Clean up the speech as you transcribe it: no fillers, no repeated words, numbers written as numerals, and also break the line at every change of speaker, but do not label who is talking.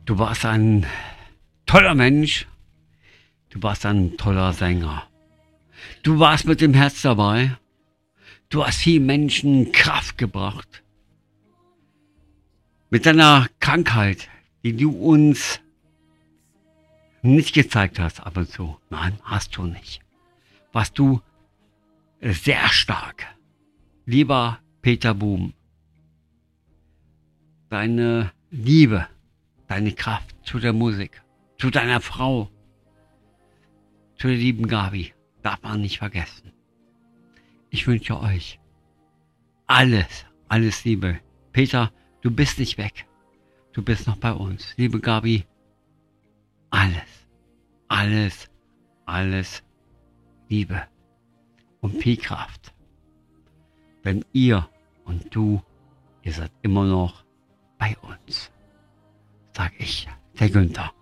Du warst ein toller Mensch, du warst ein toller Sänger. Du warst mit dem Herz dabei, du hast vielen Menschen Kraft gebracht. Mit deiner Krankheit, die du uns nicht gezeigt hast ab und zu. Nein, hast du nicht. Warst du sehr stark. Lieber Peter Boom, deine Liebe, deine Kraft zu der Musik, zu deiner Frau, zu der lieben Gabi, darf man nicht vergessen. Ich wünsche euch alles Liebe. Peter, du bist nicht weg. Du bist noch bei uns. Liebe Gabi, alles Liebe und viel Kraft. Denn ihr und du, ihr seid immer noch bei uns. Sag ich, der Günther.